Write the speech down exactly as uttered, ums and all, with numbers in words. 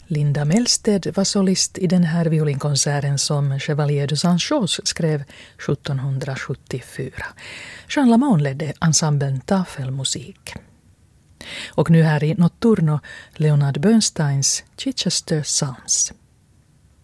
Linda Mellsted var solist i den här violinkonserten som Chevalier de Saint-Chose skrev sjuttonhundrasjuttiofyra. Jean Lamont ledde ensemblen Tafelmusik. Och nu här i Notturno, Leonard Bernsteins Chichester Psalms.